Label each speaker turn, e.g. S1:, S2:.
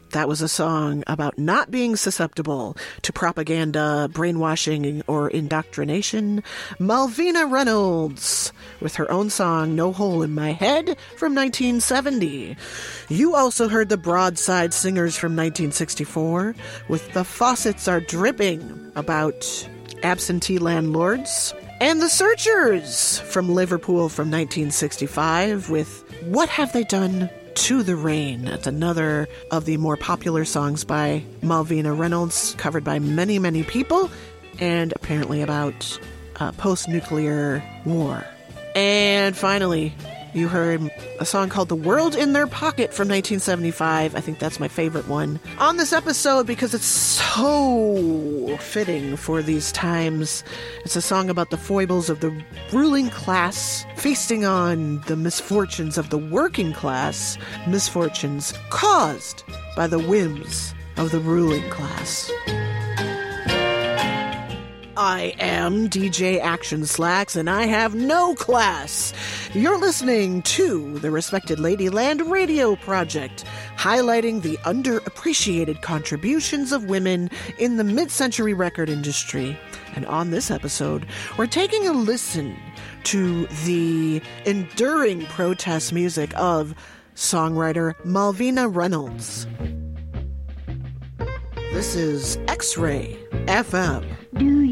S1: That was a song about not being susceptible to propaganda, brainwashing, or indoctrination. Malvina Reynolds with her own song, No Hole in My Head, from 1970. You also heard the Broadside Singers from 1964 with The Faucets Are Dripping, about absentee landlords. And The Searchers from Liverpool from 1965 with What Have They Done to the Rain. That's another of the more popular songs by Malvina Reynolds, covered by many, many people, and apparently about post-nuclear war. And finally, you heard a song called The World in Their Pocket from 1975. I think that's my favorite one on this episode because it's so fitting for these times. It's a song about the foibles of the ruling class, feasting on the misfortunes of the working class, misfortunes caused by the whims of the ruling class. I am DJ Action Slacks, and I have no class. You're listening to the Respected Ladyland Radio Project, highlighting the underappreciated contributions of women in the mid-century record industry. And on this episode, we're taking a listen to the enduring protest music of songwriter Malvina Reynolds. This is X-Ray FM.